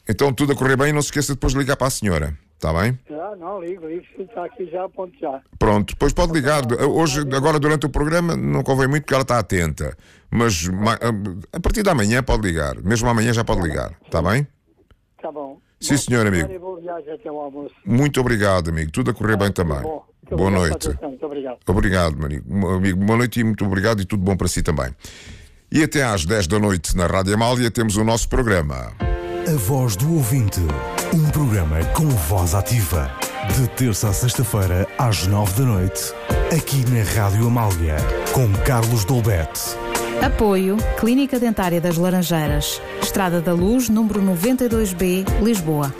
Então tudo a correr bem, não se esqueça depois de ligar para a senhora, está bem? Não, ligo, está aqui já, ponto já. Pronto, depois pode ligar. Hoje, agora durante o programa, não convém muito porque ela está atenta. Mas a partir da manhã pode ligar. Mesmo amanhã já pode ligar, está bem? Tá bom. Sim, senhor amigo. Boa viagem até o almoço. Muito obrigado, amigo. Tudo a correr bem também. Boa noite. Muito obrigado. Obrigado, amigo. Boa noite e muito obrigado e tudo bom para si também. E até às 10 da noite na Rádio Amália temos o nosso programa. A Voz do Ouvinte. Um programa com voz ativa. De terça a sexta-feira às 9 da noite. Aqui na Rádio Amália. Com Carlos Dolbete. Apoio Clínica Dentária das Laranjeiras. Estrada da Luz, número 92B, Lisboa.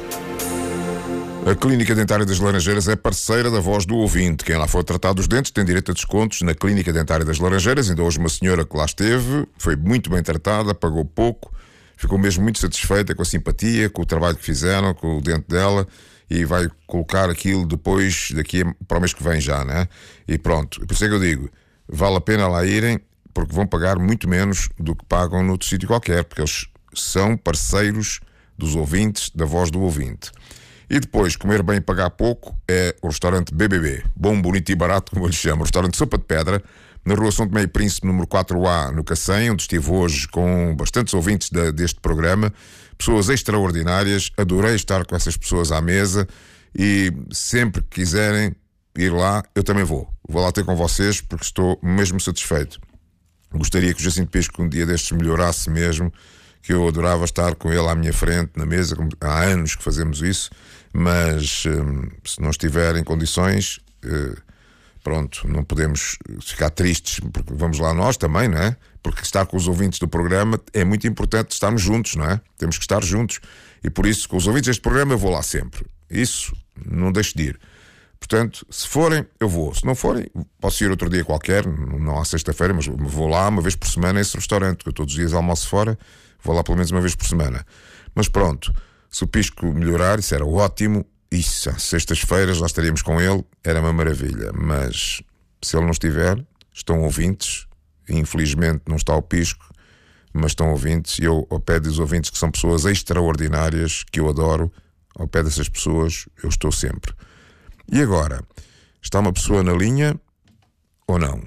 A Clínica Dentária das Laranjeiras é parceira da Voz do Ouvinte. Quem lá for tratar dos dentes tem direito a descontos na Clínica Dentária das Laranjeiras. Ainda hoje uma senhora que lá esteve, foi muito bem tratada, pagou pouco, ficou mesmo muito satisfeita com a simpatia, com o trabalho que fizeram, com o dente dela, e vai colocar aquilo depois, daqui para o mês que vem já, né? E pronto, por isso é que eu digo, vale a pena lá irem, porque vão pagar muito menos do que pagam noutro sítio qualquer, porque eles são parceiros dos ouvintes, da Voz do Ouvinte. E depois, comer bem e pagar pouco, é o restaurante BBB. Bom, bonito e barato, como eu lhe chamo. Restaurante Sopa de Pedra, na rua São Tomé e Príncipe, número 4A, no Cacém, onde estive hoje com bastantes ouvintes deste programa. Pessoas extraordinárias. Adorei estar com essas pessoas à mesa. E sempre que quiserem ir lá, eu também vou. Vou lá ter com vocês, porque estou mesmo satisfeito. Gostaria que o Jacinto Pisco um dia destes melhorasse mesmo, que eu adorava estar com ele à minha frente, na mesa, há anos que fazemos isso, mas se não estiver em condições, pronto, não podemos ficar tristes, porque vamos lá nós também, não é? Porque estar com os ouvintes do programa é muito importante estarmos juntos, não é? Temos que estar juntos, e por isso, com os ouvintes deste programa, eu vou lá sempre. Isso, não deixo de ir. Portanto, se forem, eu vou. Se não forem, posso ir outro dia qualquer, não à sexta-feira, mas vou lá uma vez por semana a esse restaurante, que eu todos os dias almoço fora, vou lá pelo menos uma vez por semana. Mas pronto, se o Pisco melhorar, isso era ótimo, isso, às sextas-feiras lá estaríamos com ele, era uma maravilha. Mas se ele não estiver, estão ouvintes, infelizmente não está o Pisco, mas estão ouvintes, e eu, ao pé dos ouvintes que são pessoas extraordinárias, que eu adoro, ao pé dessas pessoas eu estou sempre. E agora, está uma pessoa na linha ou não?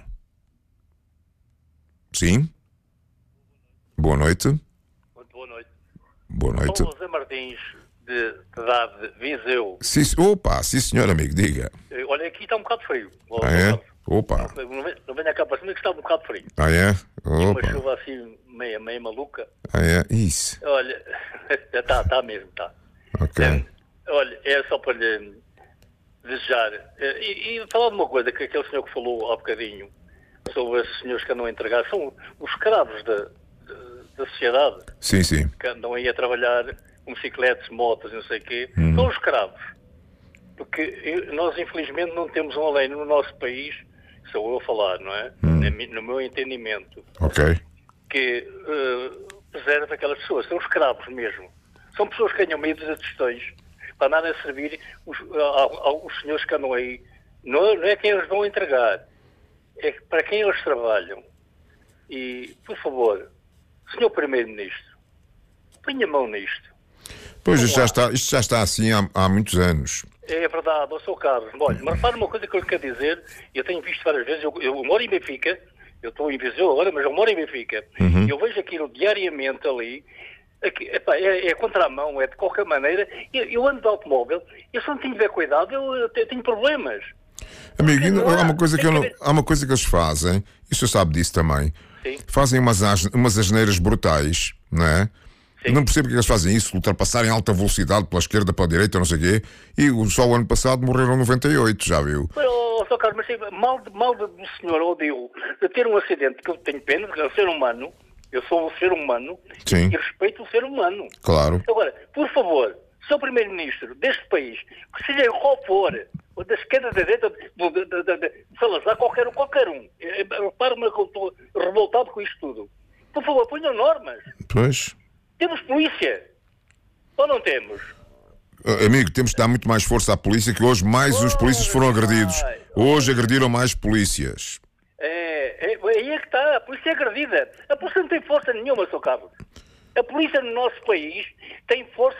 Sim? Boa noite. Muito boa noite. Boa noite. Sou José Martins, de Viseu. Sim, opa, sim senhor amigo, diga. Olha, aqui está um bocado frio. Ah é? Opa. Não venha cá para cima que está um bocado frio. Ah é? Uma Opa. chuva assim, meio maluca. Ah é? Isso. Olha, está mesmo, está. Ok. Olha, é só para lhe desejar. E falar de uma coisa que aquele senhor que falou há bocadinho sobre esses senhores que andam a entregar, são os escravos da sociedade. Sim, sim. Que andam aí a trabalhar com bicicletas, motos, não sei o quê. São os escravos. Porque nós, infelizmente, não temos uma lei no nosso país, sou eu a falar, não é? No meu entendimento. Ok. Que preserva aquelas pessoas. São escravos mesmo. São pessoas que ganham meio de tostões para nada a servir aos senhores que andam aí. Não é quem eles vão entregar. É para quem eles trabalham. E, por favor, Senhor Primeiro-Ministro, ponha a mão nisto. Pois, isto já está assim há muitos anos. É verdade, eu sou Carlos. Olha, mas repara uma coisa que eu lhe quero dizer, eu tenho visto várias vezes, eu moro em Benfica, eu estou em Viseu agora, mas eu moro em Benfica, e eu vejo aquilo diariamente ali, aqui, epá, é contramão, é de qualquer maneira, eu ando de automóvel, eu se não tiver cuidado, eu tenho problemas. Amigo, há uma coisa que eles fazem, e o senhor sabe disso também. Sim. Fazem umas asneiras brutais, não é? Sim. Não percebo porque eles fazem isso, ultrapassarem alta velocidade pela esquerda, pela direita, não sei o quê, e só o ano passado morreram 98, já viu? Sr. Carlos, mas mal do senhor ou de eu de ter um acidente, que eu tenho pena, porque é um ser humano, eu sou um ser humano, Sim. E respeito o ser humano. Claro. Agora, por favor, Sr. Primeiro-Ministro deste país, que seja qual for, ou da esquerda, da direita, de Salazar, qualquer um. Repare-me que eu estou revoltado com isto tudo. Por favor, ponham normas. Pois. Temos polícia. Ou não temos? Amigo, temos que dar muito mais força à polícia, que hoje mais os polícias foram agredidos. Hoje agrediram mais polícias. Aí é que está. A polícia é agredida. A polícia não tem força nenhuma, Sr. Carlos. A polícia no nosso país tem força